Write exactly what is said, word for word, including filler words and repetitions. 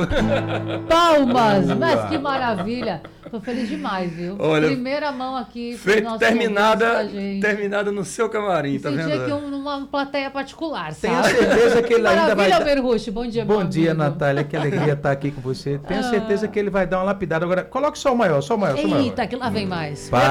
Palmas! Mas que maravilha! Tô feliz demais, viu? Olha, primeira mão aqui. Feito, terminada, terminada no seu camarim, tá vendo? Senti aqui uma plateia particular, sabe? Tenho certeza que ele ainda vai... Maravilha, Berrucho. Bom dia, Bom meu dia, amigo. Natália. Que alegria estar aqui com você. Tenho Ah. certeza que ele vai dar uma lapidada. Agora, coloque só o maior, só o maior, só o maior. Eita, que lá vem mais. Para.